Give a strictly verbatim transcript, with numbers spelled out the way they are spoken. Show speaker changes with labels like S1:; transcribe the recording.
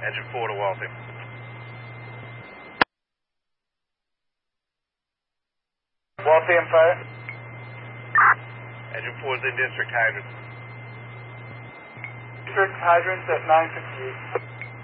S1: Engine four to Waltham.
S2: Waltham fire.
S1: Engine four is in district hydrant.
S2: District hydrants at nine fifty-eight.